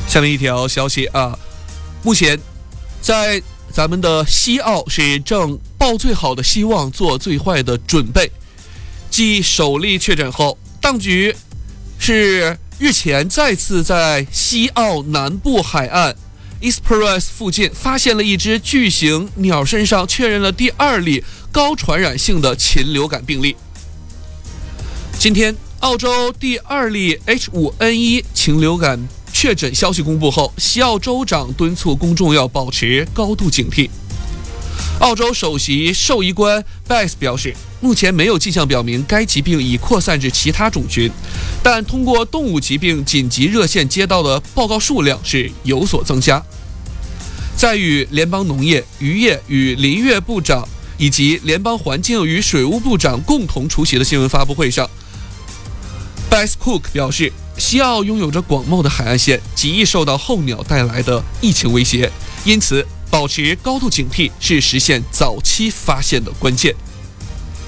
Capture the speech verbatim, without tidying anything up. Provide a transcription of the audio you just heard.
下面一条消息啊，目前在咱们的西澳是正抱最好的希望，做最坏的准备。继首例确诊后，当局是日前再次在西澳南部海岸 Esperance 附近发现了一只巨型鸟身上确认了第二例高传染性的禽流感病例。今天，澳洲第二例 H 五 N 一 禽流感确诊消息公布后，西澳州长敦促公众要保持高度警惕。澳洲首席兽医官 Bass 表示，目前没有迹象表明该疾病已扩散至其他种群，但通过动物疾病紧急热线接到的报告数量是有所增加。在与联邦农业、渔业与林业部长以及联邦环境与水务部长共同出席的新闻发布会上， Bass Cook 表示，西澳拥有着广袤的海岸线，极易受到候鸟带来的疫情威胁，因此保持高度警惕是实现早期发现的关键。